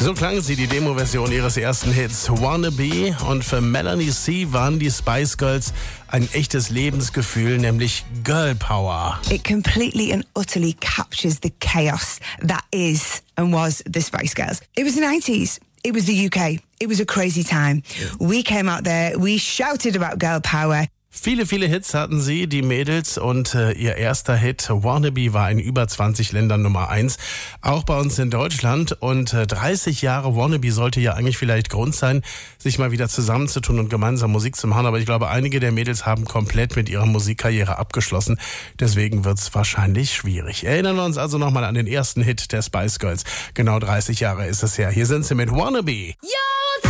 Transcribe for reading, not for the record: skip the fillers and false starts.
So klang sie, die Demo-Version ihres ersten Hits Wannabe. Und für Melanie C. waren die Spice Girls ein echtes Lebensgefühl, nämlich Girl Power. It completely and utterly captures the chaos that is and was the Spice Girls. It was the 90s. It was the UK. It was a crazy time. We came out there, we shouted about girl power. Viele, viele Hits hatten sie, die Mädels, und ihr erster Hit Wannabe war in über 20 Ländern Nummer 1, auch bei uns in Deutschland. Und 30 Jahre Wannabe sollte ja eigentlich vielleicht Grund sein, sich mal wieder zusammenzutun und gemeinsam Musik zu machen. Aber ich glaube, einige der Mädels haben komplett mit ihrer Musikkarriere abgeschlossen. Deswegen wird's wahrscheinlich schwierig. Erinnern wir uns also nochmal an den ersten Hit der Spice Girls. Genau 30 Jahre ist es her. Hier sind sie mit Wannabe. Ja!